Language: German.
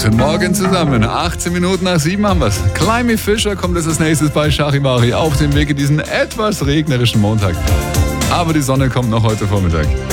Guten Morgen zusammen. 18 Minuten nach 7 haben wir's. Climby Fisher kommt als nächstes bei Charivari auf dem Weg in diesen etwas regnerischen Montag. Aber die Sonne kommt noch heute Vormittag.